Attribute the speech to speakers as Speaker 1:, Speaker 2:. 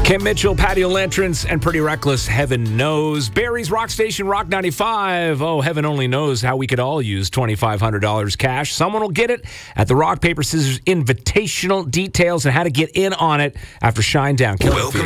Speaker 1: Kim Mitchell, Patio Lanterns, and Pretty Reckless, Heaven Knows. Barry's Rock Station, Rock 95. Oh, heaven only knows how we could all use $2,500 cash. Someone will get it at the Rock, Paper, Scissors Invitational. Details and how to get in on it after Shinedown.